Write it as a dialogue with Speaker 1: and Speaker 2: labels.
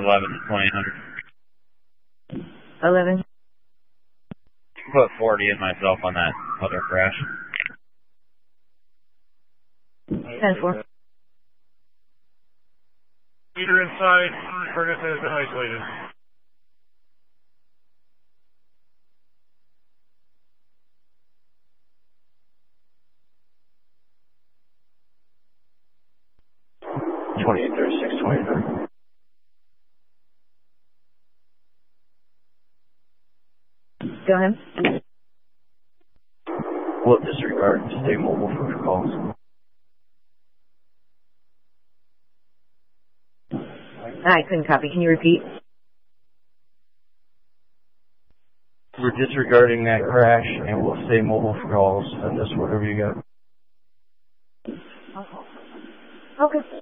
Speaker 1: 11 to 2000.
Speaker 2: 11.
Speaker 1: Put 40 in myself on that other crash.
Speaker 2: 10-4.
Speaker 3: Meter inside, furnace has been isolated.
Speaker 2: Go ahead.
Speaker 4: We'll disregard and stay mobile for calls.
Speaker 2: I couldn't copy. Can you repeat?
Speaker 4: We're disregarding that crash and we'll stay mobile for calls. Send us whatever you got.
Speaker 2: Okay.